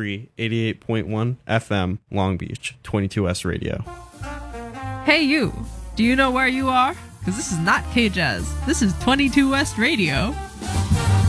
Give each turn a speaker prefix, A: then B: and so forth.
A: free 88.1 FM Long Beach, 22S Radio.
B: Hey you, do you know where you are? Because this is not K-Jazz. This is 22 West Radio.